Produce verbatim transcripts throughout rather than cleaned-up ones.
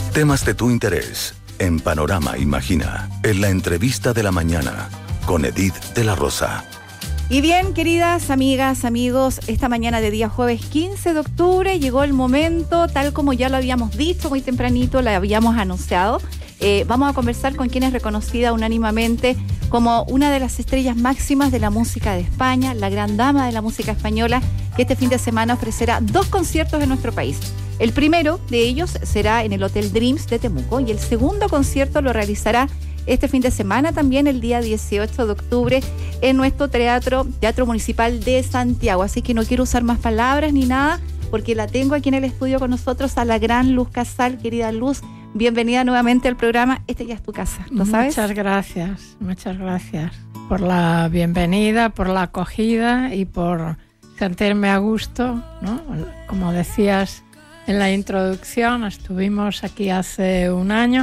Temas de tu interés en Panorama Imagina, en la entrevista de la mañana con Edith de la Rosa. Y bien, queridas amigas, amigos, esta mañana de día jueves quince de octubre llegó el momento, tal como ya lo habíamos dicho muy tempranito, lo habíamos anunciado. Eh, vamos a conversar con quien es reconocida unánimemente como una de las estrellas máximas de la música de España, la gran dama de la música española, que este fin de semana ofrecerá dos conciertos en nuestro país. El primero de ellos será en el Hotel Dreams de Temuco y el segundo concierto lo realizará este fin de semana, también el día dieciocho de octubre, en nuestro teatro, Teatro Municipal de Santiago. Así que no quiero usar más palabras ni nada, porque la tengo aquí en el estudio con nosotros a la gran Luz Casal. Querida Luz, bienvenida nuevamente al programa. Este ya es tu casa, ¿lo sabes? Muchas gracias, muchas gracias por la bienvenida, por la acogida y por sentirme a gusto, ¿no? Como decías en la introducción, estuvimos aquí hace un año.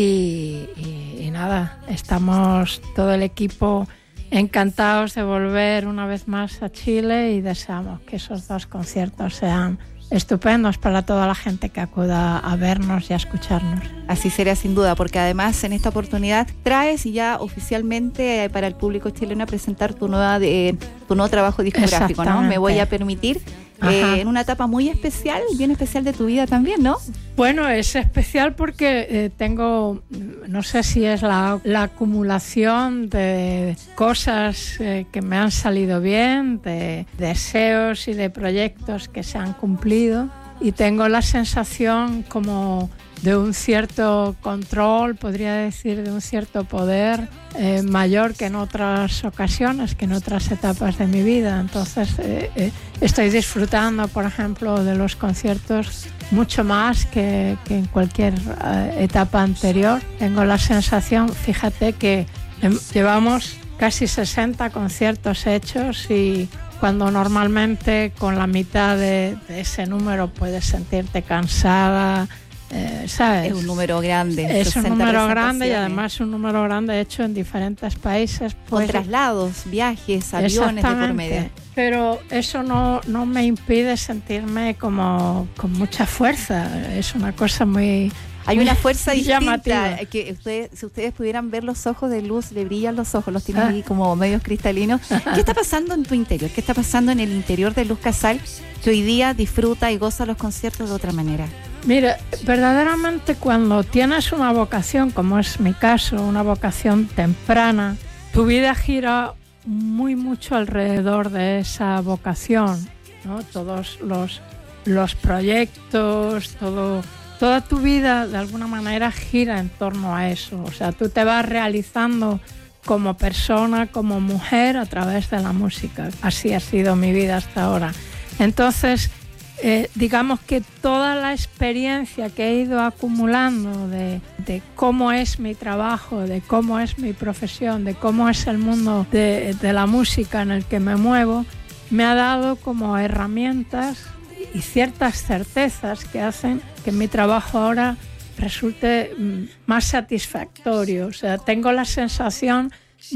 Y, y, y nada, estamos todo el equipo encantados de volver una vez más a Chile y deseamos que esos dos conciertos sean estupendos para toda la gente que acuda a vernos y a escucharnos. Así será sin duda, porque además en esta oportunidad traes y ya oficialmente para el público chileno a presentar tu, nueva de, tu nuevo trabajo discográfico, ¿no? Me voy a permitir. Eh, en una etapa muy especial, bien especial de tu vida también, ¿no? Bueno, es especial porque eh, tengo, no sé si es la, la acumulación de cosas eh, que me han salido bien, de deseos y de proyectos que se han cumplido, y tengo la sensación como de un cierto control, podría decir, de un cierto poder eh, mayor que en otras ocasiones, que en otras etapas de mi vida. Entonces eh, eh, estoy disfrutando, por ejemplo, de los conciertos mucho más que, que en cualquier eh, etapa anterior. Tengo la sensación, fíjate que eh, llevamos casi sesenta conciertos hechos, y cuando normalmente con la mitad de, de ese número puedes sentirte cansada, Eh, ¿sabes? Es un número grande. Es un número grande y además un número grande hecho en diferentes países. Pues, con traslados, viajes, aviones de por medio. Pero eso no, no me impide sentirme como con mucha fuerza. Es una cosa muy... Hay una fuerza llamativa. distinta, que ustedes, si ustedes pudieran ver los ojos de Luz, le brillan los ojos, los tienen ahí como medios cristalinos. ¿Qué está pasando en tu interior? ¿Qué está pasando en el interior de Luz Casal, que hoy día disfruta y goza los conciertos de otra manera? Mira, verdaderamente cuando tienes una vocación, como es mi caso, una vocación temprana, tu vida gira muy mucho alrededor de esa vocación, ¿no? Todos los, los proyectos, todo... Toda tu vida, de alguna manera, gira en torno a eso. O sea, tú te vas realizando como persona, como mujer, a través de la música. Así ha sido mi vida hasta ahora. Entonces, eh, digamos que toda la experiencia que he ido acumulando de, de cómo es mi trabajo, de cómo es mi profesión, de cómo es el mundo de, de la música en el que me muevo, me ha dado como herramientas y ciertas certezas que hacen que mi trabajo ahora resulte más satisfactorio. O sea, tengo la sensación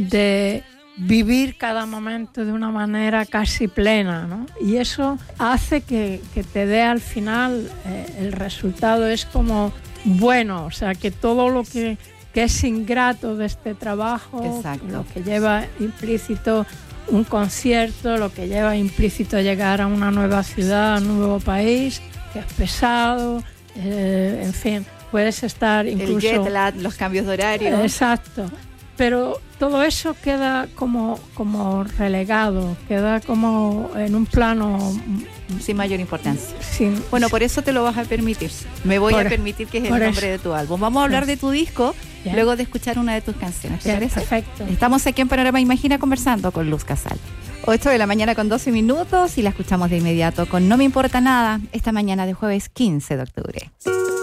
de vivir cada momento de una manera casi plena, ¿no? Y eso hace que, que te dé al final eh, el resultado es como bueno, o sea, que todo lo que, que es ingrato de este trabajo, exacto, lo que lleva implícito un concierto, lo que lleva implícito llegar a una nueva ciudad, a un nuevo país, que es pesado, eh, en fin, puedes estar incluso... El jet lag, los cambios de horario. Exacto, pero todo eso queda como, como relegado, queda como en un plano... Sin mayor importancia. Sin, bueno, por eso te lo vas a permitir. Me voy por, a permitir, que es el nombre eso. de tu álbum. Vamos a hablar de tu disco, yeah, luego de escuchar una de tus canciones. ¿Te yeah, parece? Perfecto. Estamos aquí en Panorama Imagina conversando con Luz Casal. ocho de la mañana con doce minutos y la escuchamos de inmediato con No Me Importa Nada, esta mañana de jueves quince de octubre.